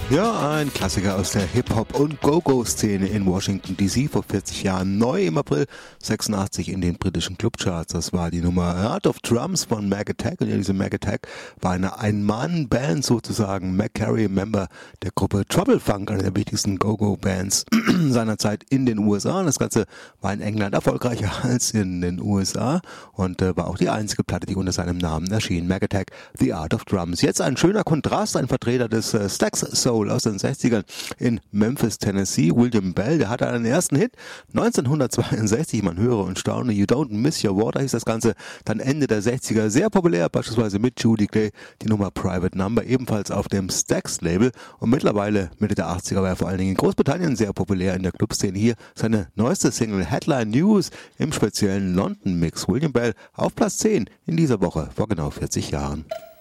Ja, ein Klassiker aus der Hip-Hop- und Go-Go-Szene in Washington D.C. vor 40 Jahren, neu im April 86 in den britischen Clubcharts. Das war die Nummer Art of Drums von Mac Attack. Und ja, diese Mac Attack war eine Ein-Mann-Band sozusagen. Mac Carey, Member der Gruppe Trouble Funk, einer der wichtigsten Go-Go-Bands seiner Zeit in den USA. Und das Ganze war in England erfolgreicher als in den USA und war auch die einzige Platte, die unter seinem Namen erschien. Mac Attack, The Art of Drums. Jetzt ein schöner Kontrast, ein Vertreter des Stax Soul aus den 60ern in Memphis, Tennessee. William Bell, der hatte einen ersten Hit 1962, man höre und staune, You Don't Miss Your Water hieß das Ganze, dann Ende der 60er, sehr populär, beispielsweise mit Judy Clay, die Nummer Private Number, ebenfalls auf dem Stax-Label, und mittlerweile Mitte der 80er war er vor allen Dingen in Großbritannien sehr populär in der Clubszene. Hier seine neueste Single Headline News im speziellen London-Mix. William Bell auf Platz 10 in dieser Woche vor genau 40 Jahren.